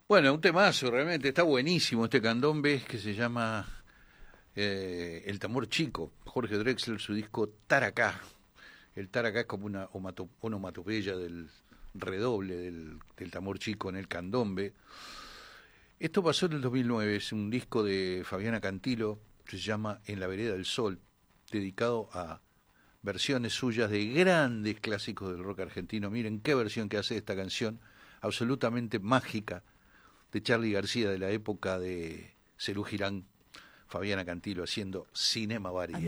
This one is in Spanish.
Bueno, un temazo, realmente está buenísimo este candombe que se llama El Tambor Chico. Jorge Drexler, su disco Taracá. El taracá es como una onomatopeya del redoble del tambor chico en el candombe. Esto pasó en el 2009, es un disco de Fabiana Cantilo, se llama En la vereda del sol, dedicado a versiones suyas de grandes clásicos del rock argentino. Miren qué versión que hace esta canción, absolutamente mágica, de Charly García de la época de Serú Girán, Fabiana Cantilo haciendo Cinema Variety.